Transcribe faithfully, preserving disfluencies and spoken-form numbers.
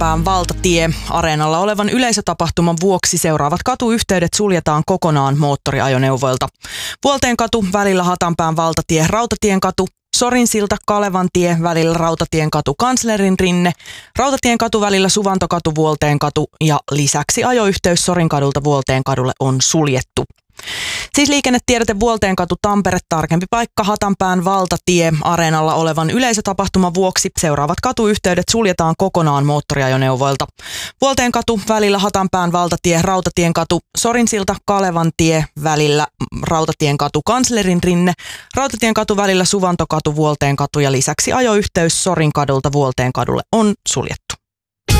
Hatanpään valtatie. Areenalla olevan yleisötapahtuman vuoksi seuraavat katuyhteydet suljetaan kokonaan moottoriajoneuvoilta. Vuolteenkatu välillä Hatanpään valtatie, Rautatienkatu, Sorinsilta Kalevantie välillä Rautatienkatu, Kanslerinrinne, Rautatienkatu välillä Suvantokatu, Vuolteenkatu ja lisäksi ajoyhteys Sorinkadulta Vuolteenkadulle on suljettu. Siis liikennetiedote Vuolteenkatu Tampere, tarkempi paikka Hatanpään valtatie. Areenalla olevan yleisötapahtuman vuoksi seuraavat katuyhteydet suljetaan kokonaan moottoriajoneuvoilta. Vuolteenkatu välillä Hatanpään valtatie, Rautatienkatu, Sorinsilta Kalevantie välillä Rautatienkatu, Kanslerinrinne, Rautatienkatu välillä Suvantokatu, Vuolteenkatu ja lisäksi ajoyhteys Sorinkadulta Vuolteenkadulle on suljettu.